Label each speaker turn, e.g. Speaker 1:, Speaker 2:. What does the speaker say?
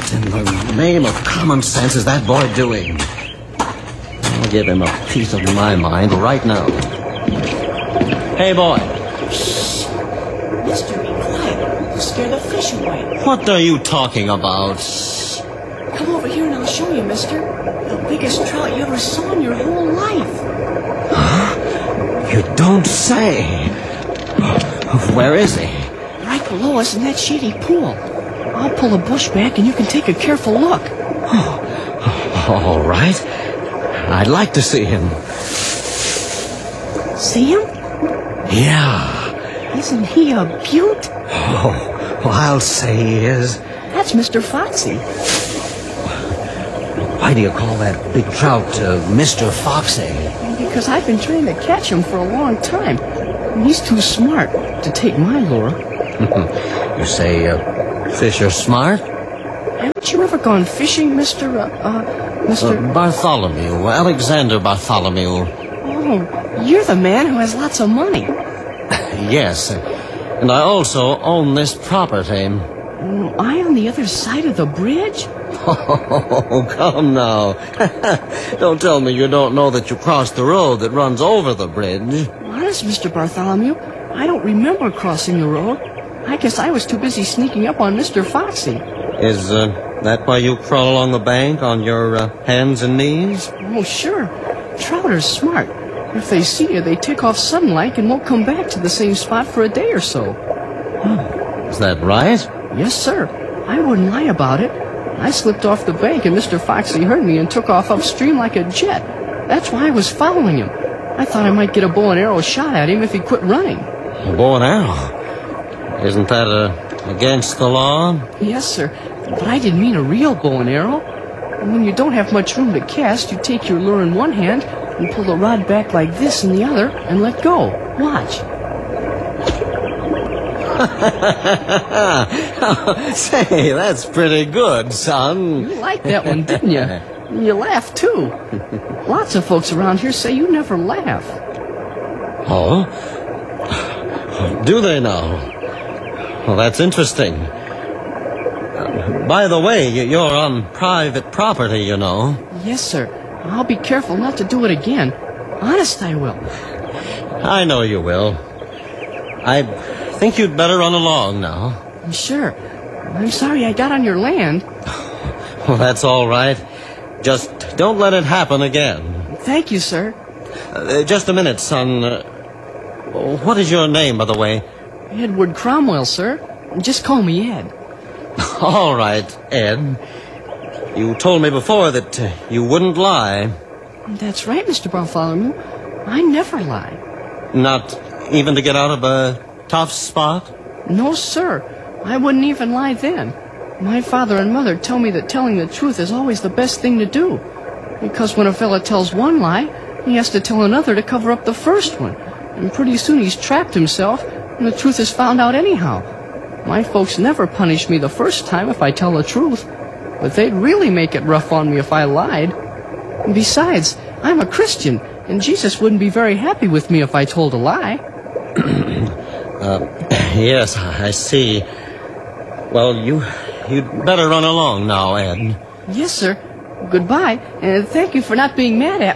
Speaker 1: What in the name of common sense is that boy doing? I'll give him a piece of my mind right now. Hey, boy.
Speaker 2: Mister, be quiet. You'll scare the fish away.
Speaker 1: What are you talking about?
Speaker 2: Come over here and I'll show you, mister. The biggest trout you ever saw in your whole life.
Speaker 1: Huh? You don't say. Where is he?
Speaker 2: Right below us in that shady pool. I'll pull a bush back and you can take a careful look.
Speaker 1: Oh, all right. I'd like to see him.
Speaker 2: See him?
Speaker 1: Yeah.
Speaker 2: Isn't he a beaut?
Speaker 1: Oh, well, I'll say he is.
Speaker 2: That's Mr. Foxy.
Speaker 1: Why do you call that big trout Mr. Foxy?
Speaker 2: Because I've been trying to catch him for a long time. And he's too smart to take my lure.
Speaker 1: You say fish are smart?
Speaker 2: Haven't you ever gone fishing, Mr.
Speaker 1: Bartholomew, Alexander Bartholomew.
Speaker 2: Oh, you're the man who has lots of money.
Speaker 1: Yes, and I also own this property.
Speaker 2: Am I on the other side of the bridge?
Speaker 1: Oh, come now. Don't tell me you don't know that you crossed the road that runs over the bridge.
Speaker 2: Honest, Mr. Bartholomew, I don't remember crossing the road. I guess I was too busy sneaking up on Mr. Foxy.
Speaker 1: Is that why you crawl along the bank on your hands and knees?
Speaker 2: Oh, sure. Trout are smart. If they see you, they take off sudden-like and won't come back to the same spot for a day or so.
Speaker 1: Is that right?
Speaker 2: Yes, sir. I wouldn't lie about it. I slipped off the bank and Mr. Foxy heard me and took off upstream like a jet. That's why I was following him. I thought I might get a bow and arrow shot at him if he quit running.
Speaker 1: A bow and arrow? Isn't that against the law?
Speaker 2: Yes, sir. But I didn't mean a real bow and arrow. And when you don't have much room to cast, you take your lure in one hand and pull the rod back like this in the other and let go. Watch.
Speaker 1: Say, that's pretty good, son.
Speaker 2: You liked that one, didn't you? And you laughed, too. Lots of folks around here say you never laugh.
Speaker 1: Oh? Do they now? Well, that's interesting. By the way, you're on private property, you know.
Speaker 2: Yes, sir. I'll be careful not to do it again. Honest, I will.
Speaker 1: I know you will. I think you'd better run along now.
Speaker 2: Sure. I'm sorry I got on your land.
Speaker 1: Well, that's all right. Just don't let it happen again.
Speaker 2: Thank you, sir.
Speaker 1: Just a minute, son. What is your name, by the way?
Speaker 2: Edward Cromwell, sir. Just call me Ed.
Speaker 1: All right, Ed. You told me before that you wouldn't lie.
Speaker 2: That's right, Mr. Bartholomew. I never lie.
Speaker 1: Not even to get out of a tough spot?
Speaker 2: No, sir. I wouldn't even lie then. My father and mother tell me that telling the truth is always the best thing to do. Because when a fella tells one lie, he has to tell another to cover up the first one. And pretty soon he's trapped himself, and the truth is found out anyhow. My folks never punish me the first time if I tell the truth. But they'd really make it rough on me if I lied. And besides, I'm a Christian, and Jesus wouldn't be very happy with me if I told a lie.
Speaker 1: Yes, I see. Well, you'd better run along now, Ed.
Speaker 2: Yes, sir. Goodbye, and thank you for not being mad at me.